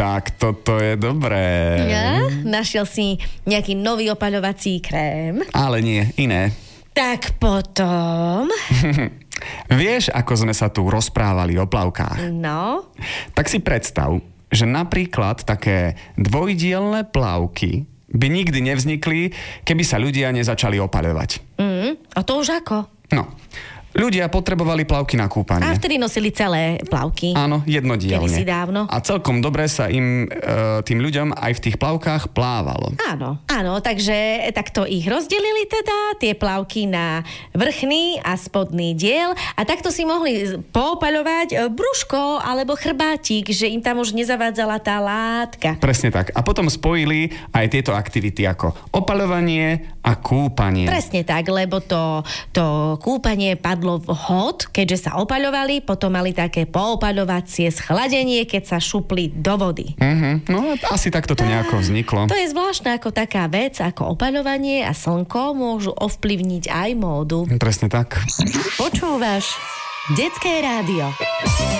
Tak toto je dobré. Ja? Našiel si nejaký nový opaľovací krém? Ale nie, iné. Tak potom... Vieš, ako sme sa tu rozprávali o plavkách? No? Tak si predstav, že napríklad také dvojdielne plavky by nikdy nevznikli, keby sa ľudia nezačali opaľovať. A to už ako? No, ľudia potrebovali plavky na kúpanie. A vtedy nosili celé plavky. Áno, jednodielne. Kedysi dávno. A celkom dobre sa im, tým ľuďom aj v tých plavkách plávalo. Áno, takže takto ich rozdelili teda, tie plavky na vrchný a spodný diel a takto si mohli poopaľovať brúško alebo chrbátik, že im tam už nezavádzala tá látka. Presne tak. A potom spojili aj tieto aktivity ako opaľovanie a kúpanie. Presne tak, lebo to kúpanie padlo vhod, keďže sa opaľovali, potom mali také poopaľovacie schladenie, keď sa šupli do vody. No asi takto to nejako vzniklo. To je zvláštne, ako taká vec, ako opaľovanie a slnko môžu ovplyvniť aj módu. Presne tak. Počúvaš Detské rádio.